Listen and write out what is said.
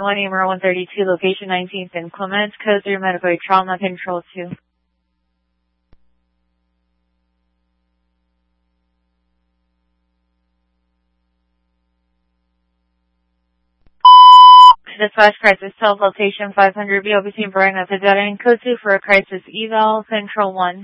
1 EMR 132, location 19th and Clement, code 3 medical trauma control 2. Dispatch crisis cell location 500 BO between Brian at the dead end, code 2 for a crisis eval, control 1.